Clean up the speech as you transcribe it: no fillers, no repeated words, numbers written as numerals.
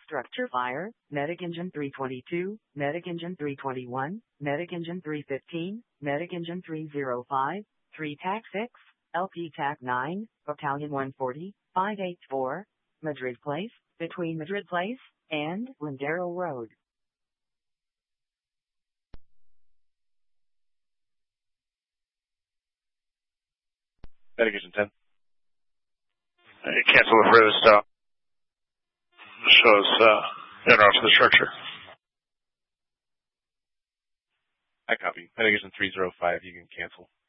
Structure fire, Medic Engine 322, Medic Engine 321, Medic Engine 315, Medic Engine 305, 3 TAC 6, LP TAC 9, Battalion 140, 584, Madrid Place, between Madrid Place and Lindero Road. Medic Engine 10. Cancel the further stop. Shows en route to the structure. I copy. Medic Engine 305, you can cancel.